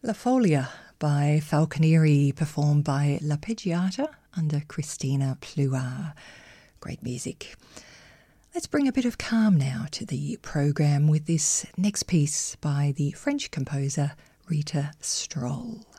La Folia by Falconieri, performed by L'Arpeggiata under Christina Pluart. Great music. Let's bring a bit of calm now to the program with this next piece by the French composer Rita Stroll.